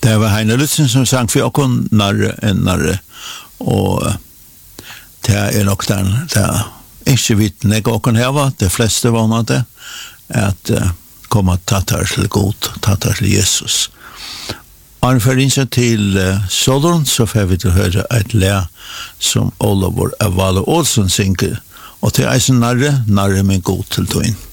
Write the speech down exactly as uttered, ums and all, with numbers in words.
Det var Heine Lutzen som sang for åkken narre enn narre, og det er nok den, det er ikke vidt nek åkken her var, de fleste var det, at uh, komme tattar til god, tattar til Jesus. Og for innsett til uh, Solderen, så får vi til å høre et le som Oliver Avalo Olsen synger, og til eisen narre, narre min god til tøyen.